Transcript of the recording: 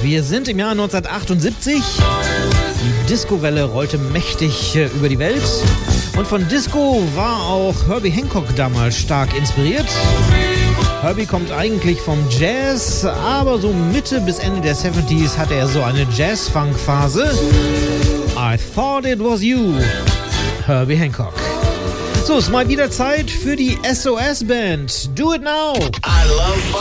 Wir sind im Jahr 1978. Die Disco-Welle rollte mächtig über die Welt. Und von Disco war auch Herbie Hancock damals stark inspiriert. Herbie kommt eigentlich vom Jazz, aber so Mitte bis Ende der 70s hatte er so eine Jazz-Funk-Phase. I Thought It Was You, Herbie Hancock. So, ist mal wieder Zeit für die SOS-Band. Do it now! I love